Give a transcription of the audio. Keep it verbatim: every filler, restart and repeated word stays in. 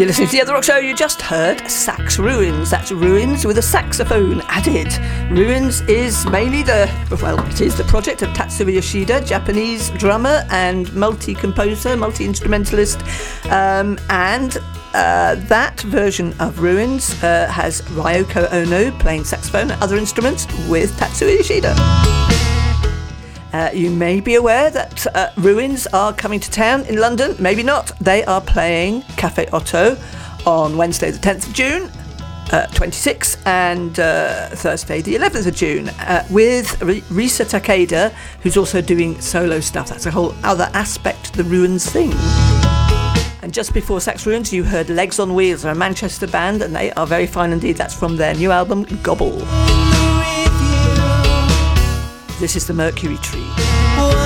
You're listening to The Other Rock Show. You just heard Sax Ruins. That's Ruins with a saxophone added. Ruins is mainly the, well, it is the project of Tatsuya Yoshida, Japanese drummer and multi-composer, multi-instrumentalist. Um, and uh, that version of Ruins uh, has Ryoko Ono playing saxophone and other instruments with Tatsuya Yoshida. Uh, you may be aware that uh, Ruins are coming to town in London. Maybe not. They are playing Cafe Otto on Wednesday the tenth of June, uh, twenty-six, and uh, Thursday the eleventh of June uh, with R- Risa Takeda, who's also doing solo stuff. That's a whole other aspect to the Ruins thing. And just before Sax Ruins, you heard Legs on Wheels. They're a Manchester band, and they are very fine indeed. That's from their new album, Gobble. This is the Mercury Tree.